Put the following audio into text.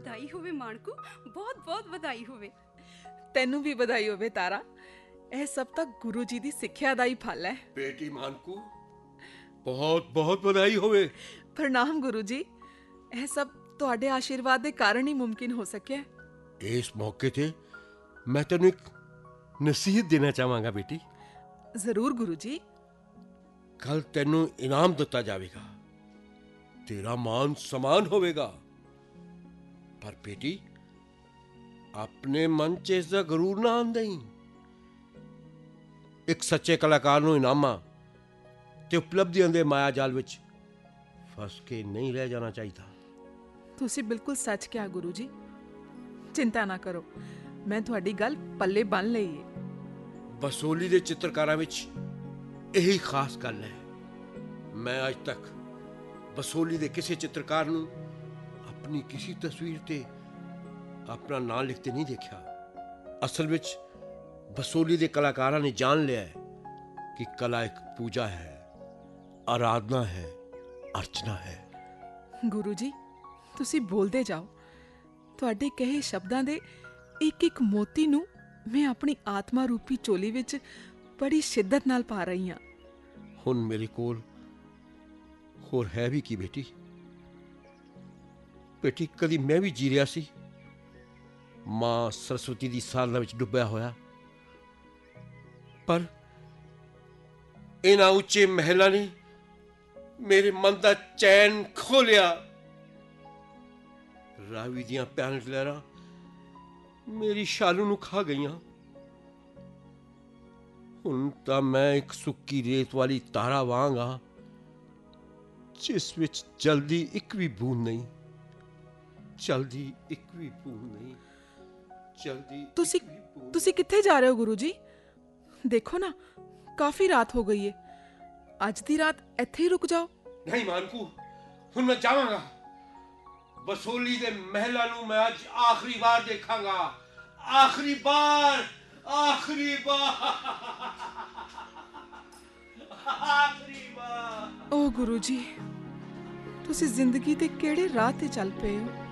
ਵਧਾਈ ਹੋਵੇ ਮਾਣਕੂ, ਬਹੁਤ ਬਹੁਤ ਵਧਾਈ ਹੋਵੇ। ਤੈਨੂੰ ਵੀ ਵਧਾਈ ਹੋਵੇ ਤਾਰਾ। ਇਹ ਸਭ ਤਾਂ ਗੁਰੂ ਜੀ ਦੀ ਸਿੱਖਿਆ ਦਾ ਹੀ ਫਲ ਹੈ। ਬੇਟੀ ਮਾਨਕੂ, ਬਹੁਤ ਬਹੁਤ ਵਧਾਈ ਹੋਵੇ। ਪ੍ਰਣਾਮ ਗੁਰੂ ਜੀ। ਇਹ ਸਭ ਤੁਹਾਡੇ ਆਸ਼ੀਰਵਾਦ ਦੇ ਕਾਰਨ ਹੀ ਮੁਮਕਿਨ ਹੋ ਸਕਿਆ। ਇਸ ਮੌਕੇ ਤੇ ਮੈਂ ਤੈਨੂੰ ਇੱਕ ਨਸੀਹਤ ਦੇਣਾ ਚਾਹਾਂਗਾ ਬੇਟੀ। ਜ਼ਰੂਰ ਗੁਰੂ ਜੀ। ਕੱਲ ਤੈਨੂੰ ਇਨਾਮ ਦਿੱਤਾ ਜਾਵੇਗਾ, ਤੇਰਾ ਮਾਨ ਸਮਾਨ ਹੋਵੇਗਾ, ਪਰ ਬੇਟੀ ਆਪਣੇ ਮਨ 'ਚ ਇਸ ਦਾ ਗਰੂਰ ਨਾ ਆਉਣ ਦੇਈਂ। ਇੱਕ ਸੱਚੇ ਕਲਾਕਾਰ ਨੂੰ ਇਨਾਮਾਂ ਤੇ ਉਪਲਬਧੀਆਂ ਦੇ ਮਾਇਆ ਜਾਲ ਵਿੱਚ ਫਸ ਕੇ ਨਹੀਂ ਰਹਿ ਜਾਣਾ ਚਾਹੀਦਾ। ਤੁਸੀਂ ਬਿਲਕੁਲ ਸੱਚ ਕਿਹਾ ਗੁਰੂ ਜੀ। ਚਿੰਤਾ ਨਾ ਕਰੋ, ਮੈਂ ਤੁਹਾਡੀ ਗੱਲ ਪੱਲੇ ਬੰਨ੍ਹ ਲਈ ਹੈ। ਬਸੋਲੀ ਦੇ ਚਿੱਤਰਕਾਰਾਂ ਵਿੱਚ ਇਹੀ ਖਾਸ ਗੱਲ ਹੈ। ਮੈਂ ਅੱਜ ਤੱਕ ਬਸੋਲੀ ਦੇ ਕਿਸੇ ਚਿੱਤਰਕਾਰ ਨੂੰ ਆਪਣੀ ਕਿਸੇ ਤਸਵੀਰ ਤੇ ਆਪਣਾ ਨਾਂ ਲਿਖਤੇ ਨਹੀਂ ਦੇਖਿਆ। ਅਸਲ ਵਿੱਚ ਬਸੋਲੀ ਦੇ ਕਲਾਕਾਰਾਂ ਨੇ ਜਾਣ ਲਿਆ ਹੈ ਕਿ ਕਲਾ ਇੱਕ ਪੂਜਾ ਹੈ, ਆਰਾਧਨਾ ਹੈ, ਅਰਚਨਾ ਹੈ। ਗੁਰੂ ਜੀ, ਤੁਸੀਂ ਬੋਲਦੇ ਜਾਓ। ਤੁਹਾਡੇ ਕਹੇ ਸ਼ਬਦਾਂ ਦੇ ਇੱਕ ਇੱਕ ਮੋਤੀ ਨੂੰ ਮੈਂ ਆਪਣੀ ਆਤਮਾ ਰੂਪੀ ਝੋਲੀ ਵਿੱਚ ਬੜੀ ਸ਼ਿੱਦਤ ਨਾਲ ਪਾ ਰਹੀ ਹਾਂ। ਹੁਣ ਮੇਰੇ ਕੋਲ ਹੋਰ ਹੈ ਵੀ ਕੀ ਬੇਟੀ? ਬੇਟੀ, ਕਦੀ ਮੈਂ ਵੀ ਜੀ ਰਿਹਾ ਸੀ ਮਾਂ ਸਰਸਵਤੀ ਦੀ ਸਾਧਨਾ ਵਿੱਚ ਡੁੱਬਿਆ ਹੋਇਆ, ਪਰ ਇਹਨਾਂ ਉੱਚੇ ਮਹਿਲਾਂ ਨੇ ਮੇਰੇ ਮਨ ਦਾ ਚੈਨ ਖੋਹ ਲਿਆ। ਰਾਵੀ ਦੀਆਂ ਭਿਆਨਕ ਲਹਿਰਾਂ ਮੇਰੀ ਸ਼ਾਲੂ ਨੂੰ ਖਾ ਗਈਆਂ। ਹੁਣ ਤਾਂ ਮੈਂ ਇੱਕ ਸੁੱਕੀ ਰੇਤ ਵਾਲੀ ਤਾਰਾ ਵਾਂਗ ਹਾਂ, ਜਿਸ ਵਿੱਚ ਜਲਦੀ ਇੱਕ ਵੀ ਬੂੰਦ ਨਹੀਂ, ਜਲਦੀ ਇੱਕ ਵੀ ਬੂੰਦ ਨਹੀਂ, ਜਲਦੀ। ਤੁਸੀਂ ਕਿੱਥੇ ਜਾ ਰਹੇ ਹੋ ਗੁਰੂ ਜੀ? ਦੇਖੋ ਨਾ, ਕਾਫੀ ਰਾਤ ਹੋ ਗਈ ਹੈ। ਅੱਜ ਦੀ ਰਾਤ ਇੱਥੇ ਹੀ ਰੁਕ ਜਾਓ। ਨਹੀਂ ਮਾਨਕੂ, ਹੁਣ ਮੈਂ ਜਾਵਾਂਗਾ। ਬਸੋਲੀ ਦੇ ਮਹਿਲਾਂ ਨੂੰ ਮੈਂ ਅੱਜ ਆਖਰੀ ਵਾਰ ਦੇਖਾਂਗਾ। ਆਖਰੀ ਵਾਰ, ਆਖਰੀ ਵਾਰ, ਆਖਰੀ ਵਾਰ। ਓ ਗੁਰੂ ਜੀ, ਤੁਸੀਂ ਜ਼ਿੰਦਗੀ ਦੇ ਕਿਹੜੇ ਰਾਹ ਤੇ ਚੱਲ ਪਏ ਹੋ?